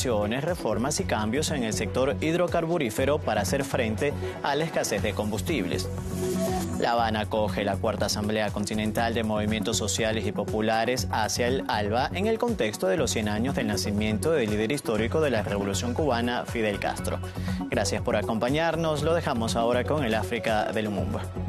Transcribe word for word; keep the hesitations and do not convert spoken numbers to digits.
inversiones, reformas y cambios en el sector hidrocarburífero para hacer frente a la escasez de combustibles. La Habana acoge la cuarta Asamblea Continental de Movimientos Sociales y Populares hacia el ALBA en el contexto de los cien años del nacimiento del líder histórico de la Revolución Cubana, Fidel Castro. Gracias por acompañarnos. Lo dejamos ahora con el África de Lumumba.